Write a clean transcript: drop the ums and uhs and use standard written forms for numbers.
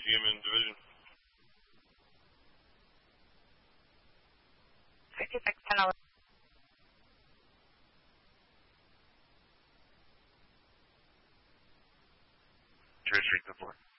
Museum and Division. 6610. Trace rate the 4.